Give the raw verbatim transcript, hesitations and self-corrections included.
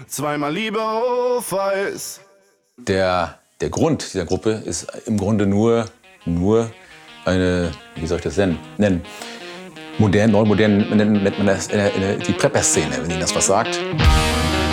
Zweimal Liebe auf Eis. Der, der Grund dieser Gruppe ist im Grunde nur, nur eine, wie soll ich das nennen? nennen? Modern, neu modern nennt man das äh, die Prepper-Szene, wenn Ihnen das was sagt.